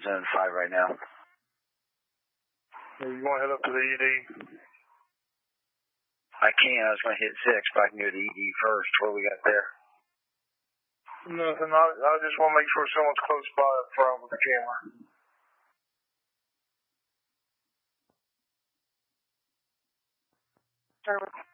zone 5 right now. You want to head up to the ED? I can. I was going to hit 6, but I can go to the ED first. What we got there? Nothing. I just want to make sure someone's close by up front with the camera. Sure.